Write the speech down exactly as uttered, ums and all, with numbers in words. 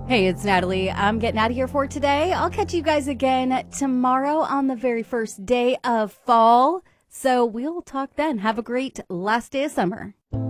Hey, it's Natalie. I'm getting out of here for today. I'll catch you guys again tomorrow on the very first day of fall. So we'll talk then. Have a great last day of summer.